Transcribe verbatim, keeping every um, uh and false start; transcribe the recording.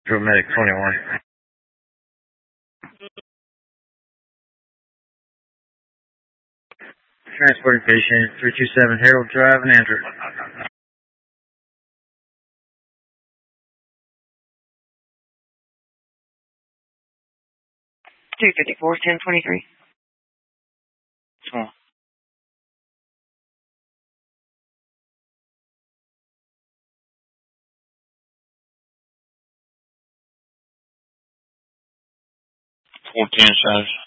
Medic twenty-one. Transporting patient three two seven Harold Drive in Andrew. two fifty-four, ten twenty-three. Small. four ten, size.